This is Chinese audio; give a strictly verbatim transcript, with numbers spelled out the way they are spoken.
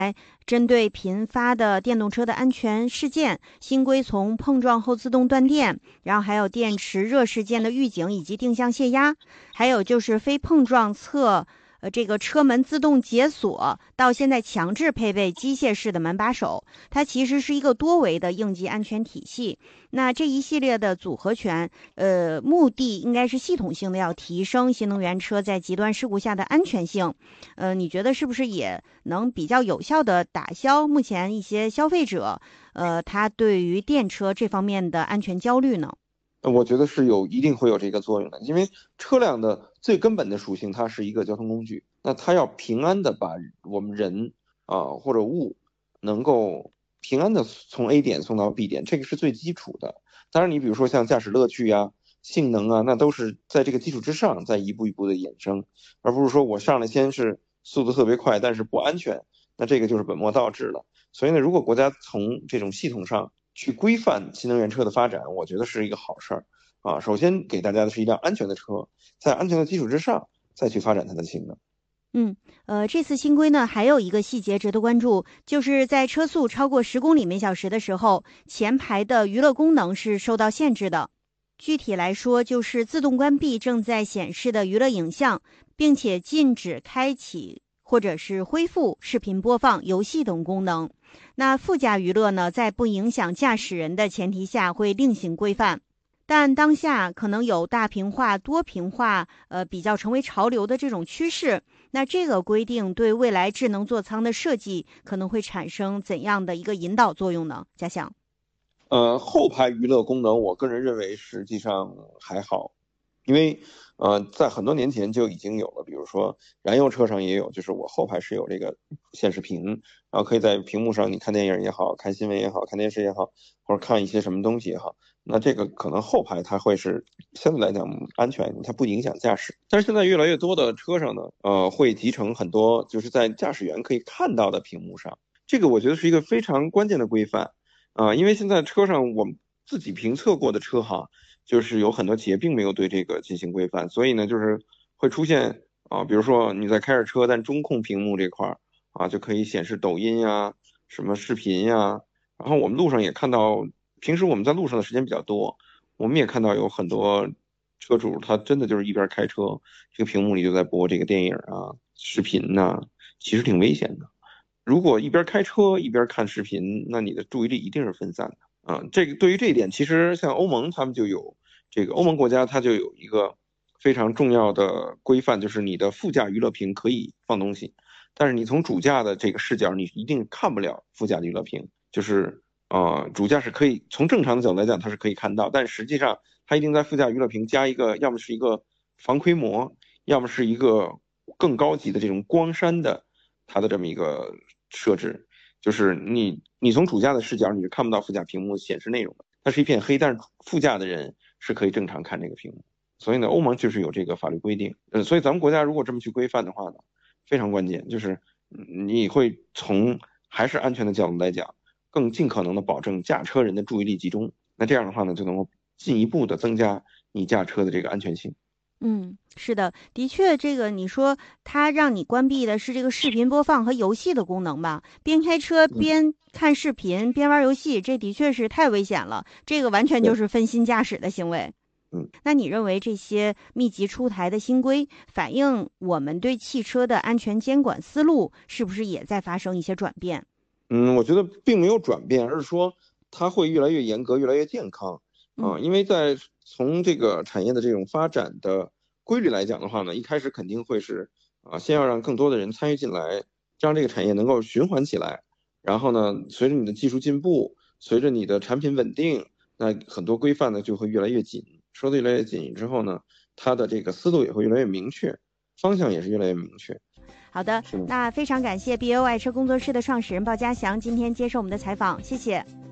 针对频发的电动车的安全事件，新规从碰撞后自动断电，然后还有电池热事件的预警以及定向泄压，还有就是非碰撞侧呃这个车门自动解锁，到现在强制配备机械式的门把手，它其实是一个多维的应急安全体系。那这一系列的组合拳，呃，目的应该是系统性的要提升新能源车在极端事故下的安全性。呃，你觉得是不是也能比较有效的打消目前一些消费者，呃，他对于电车这方面的安全焦虑呢？ 我觉得是有一定会有这个作用的，因为车辆的最根本的属性，它是一个交通工具，那它要平安的把我们人啊或者物能够平安的从 A 点送到 B 点，这个是最基础的。当然，你比如说像驾驶乐趣啊、性能啊，那都是在这个基础之上再一步一步的衍生，而不是说我上来先是速度特别快，但是不安全，那这个就是本末倒置了。所以呢，如果国家从这种系统上去规范新能源车的发展，我觉得是一个好事儿啊。首先给大家的是一辆安全的车，在安全的基础之上再去发展它的性能。 嗯，呃，这次新规呢，还有一个细节值得关注，就是在车速超过十公里每小时的时候，前排的娱乐功能是受到限制的。具体来说，就是自动关闭正在显示的娱乐影像，并且禁止开启或者是恢复视频播放、游戏等功能。那副驾娱乐呢，在不影响驾驶人的前提下，会另行规范。但当下可能有大屏化、多屏化，呃，比较成为潮流的这种趋势。那这个规定对未来智能座舱的设计可能会产生怎样的一个引导作用呢？嘉祥。 呃，后排娱乐功能，我个人认为实际上还好，因为呃，在很多年前就已经有了，比如说燃油车上也有，就是我后排是有这个显示屏，然后可以在屏幕上你看电影也好，看新闻也好，看电视也好，或者看一些什么东西也好，那这个可能后排它会是相对来讲安全，它不影响驾驶。但是现在越来越多的车上呢，呃，会集成很多就是在驾驶员可以看到的屏幕上，这个我觉得是一个非常关键的规范。啊、呃，因为现在车上我们自己评测过的车哈，就是有很多企业并没有对这个进行规范，所以呢，就是会出现啊、呃，比如说你在开着车，但中控屏幕这块儿啊，就可以显示抖音呀、什么视频呀。然后我们路上也看到，平时我们在路上的时间比较多，我们也看到有很多车主他真的就是一边开车，这个屏幕里就在播这个电影啊、视频呐、其实挺危险的。如果一边开车一边看视频，那你的注意力一定是分散的啊。这个对于这一点，其实像欧盟他们就有这个欧盟国家它就有一个非常重要的规范，就是你的副驾娱乐屏可以放东西，但是你从主驾的这个视角，你一定看不了副驾的娱乐屏。就是呃，主驾是可以从正常的角度来讲，它是可以看到，但实际上它一定在副驾娱乐屏加一个，要么是一个防窥膜，要么是一个更高级的这种光栅的它的这么一个设置，就是你你从主驾的视角你是看不到副驾屏幕显示内容的，它是一片黑，但是副驾的人是可以正常看这个屏幕。所以呢，欧盟就是有这个法律规定，呃，所以咱们国家如果这么去规范的话呢，非常关键，就是你会从还是安全的角度来讲，更尽可能的保证驾车人的注意力集中，那这样的话呢，就能够进一步的增加你驾车的这个安全性。 嗯，是的，的确，这个你说它让你关闭的是这个视频播放和游戏的功能吧？边开车嗯， 边看视频边玩游戏，这的确是太危险了，这个完全就对， 是分心驾驶的行为。 嗯。 那你认为这些密集出台的新规，反映我们对汽车的安全监管思路是不是也在发生一些转变？ 嗯，我觉得并没有转变，而是说它会越来越严格，越来越健康啊。 嗯因为在从这个产业的这种发展的规律来讲的话呢，一开始肯定会是啊，先要让更多的人参与进来，让这个产业能够循环起来。然后呢，随着你的技术进步，随着你的产品稳定，那很多规范呢就会越来越紧。说的越来越紧之后呢，它的这个思路也会越来越明确，方向也是越来越明确。 好的， 是吗？ 那非常感谢 B O 爱车工作室的创始人鲍家祥今天接受我们的采访，谢谢。